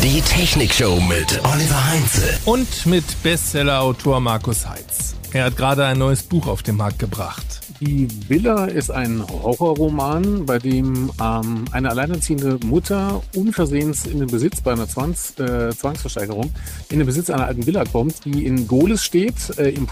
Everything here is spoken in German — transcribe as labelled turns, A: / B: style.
A: Die Technikshow mit Oliver Heinze.
B: Und mit Bestseller-Autor Markus Heitz. Er hat gerade ein neues Buch auf den Markt gebracht.
C: Die Villa ist ein Horrorroman, bei dem eine alleinerziehende Mutter unversehens in den Besitz bei einer Zwangsversteigerung in den Besitz einer alten Villa kommt, die in Gohlis steht, im